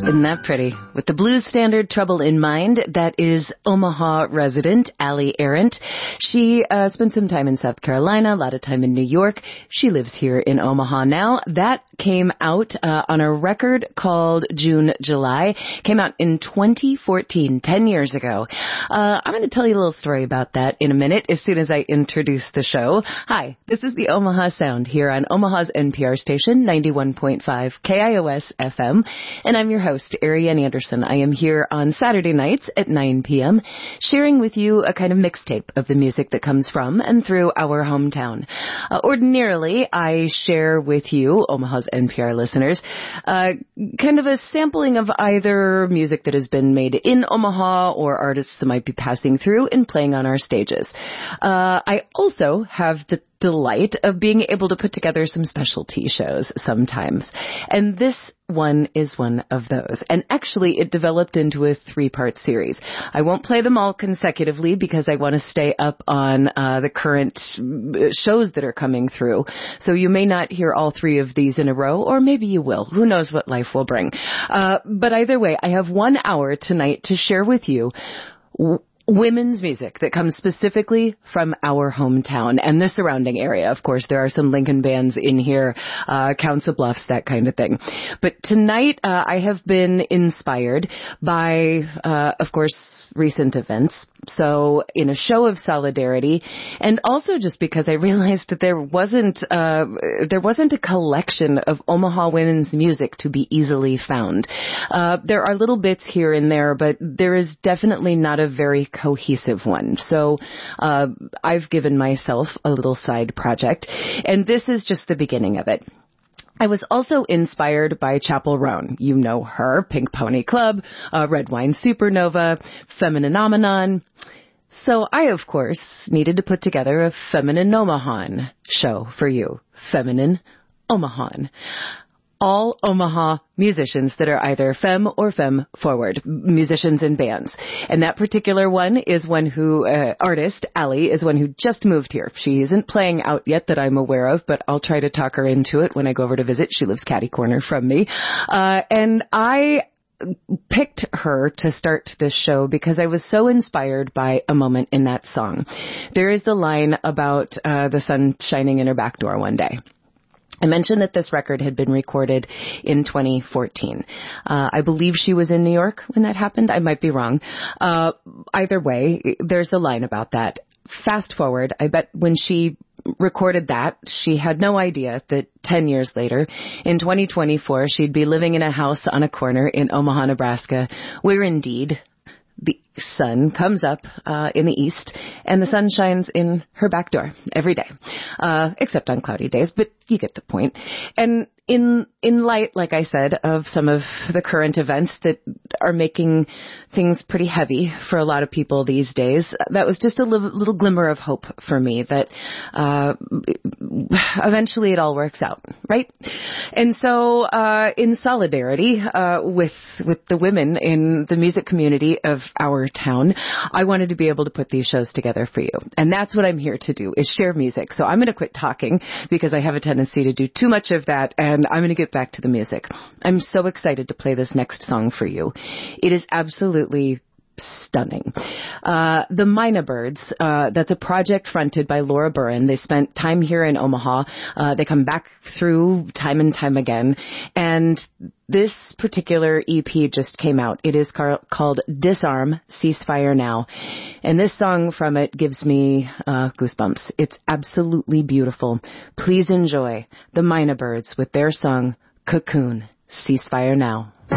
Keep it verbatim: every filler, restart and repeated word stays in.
Isn't that pretty? With the blues standard Trouble in Mind, that is Omaha resident Allie Arendt. She uh, spent some time in South Carolina, a lot of time in New York. She lives here in Omaha now. That came out uh, on a record called June, July. Came out in twenty fourteen, ten years ago. Uh, I'm going to tell you a little story about that in a minute as soon as I introduce the show. Hi, this is the Omaha Sound here on Omaha's N P R station, ninety-one point five K I O S F M, and I'm your host, Ariane Anderson. I am here on Saturday nights at nine p.m. sharing with you a kind of mixtape of the music that comes from and through our hometown. Uh, ordinarily, I share with you, Omaha's N P R listeners, uh, kind of a sampling of either music that has been made in Omaha or artists that might be passing through and playing on our stages. Uh, I also have the delight of being able to put together some specialty shows sometimes. And this one is one of those. And actually, it developed into a three-part series. I won't play them all consecutively because I want to stay up on uh, the current shows that are coming through. So you may not hear all three of these in a row, or maybe you will. Who knows what life will bring. Uh, but either way, I have one hour tonight to share with you w- women's music that comes specifically from our hometown and the surrounding area. Of course, there are some Lincoln bands in here, uh, Council Bluffs, that kind of thing. But tonight, uh, I have been inspired by, uh, of course, recent events. So in a show of solidarity, and also just because I realized that there wasn't, uh, there wasn't a collection of Omaha women's music to be easily found. Uh, there are little bits here and there, but there is definitely not a very cohesive one. So, uh, I've given myself a little side project, and this is just the beginning of it. I was also inspired by Chappell Roan. You know her, Pink Pony Club, uh, Red Wine Supernova, Femininomenon. So I, of course, needed to put together a Feminine Omahan show for you. Feminine Omahan. All Omaha musicians that are either femme or femme forward, musicians and bands. And that particular one is one who, uh, artist, Allie, is one who just moved here. She isn't playing out yet that I'm aware of, but I'll try to talk her into it when I go over to visit. She lives catty corner from me. Uh, and I picked her to start this show because I was so inspired by a moment in that song. There is the line about, uh, the sun shining in her back door one day. I mentioned that this record had been recorded in twenty fourteen. Uh, I believe she was in New York when that happened. I might be wrong. Uh, either way, there's a line about that. Fast forward, I bet when she recorded that, she had no idea that ten years later, in twenty twenty-four, she'd be living in a house on a corner in Omaha, Nebraska, where indeed the sun comes up uh, in the east, and the sun shines in her back door every day, uh, except on cloudy days, but you get the point. And in in light, like I said, of some of the current events that are making things pretty heavy for a lot of people these days, that was just a little, little glimmer of hope for me that uh, eventually it all works out, right? And so uh, in solidarity uh, with with the women in the music community of our town, I wanted to be able to put these shows together for you. And that's what I'm here to do, is share music. So I'm going to quit talking because I have a tendency to do too much of that, and I'm going to get back to the music. I'm so excited to play this next song for you. It is absolutely stunning. Uh, the Mina Birds, uh, that's a project fronted by Laura Buren. They spent time here in Omaha. Uh, they come back through time and time again. And this particular E P just came out. It is car- called Disarm, Ceasefire Now. And this song from it gives me uh, goosebumps. It's absolutely beautiful. Please enjoy the Mina Birds with their song, Cocoon, Ceasefire Now.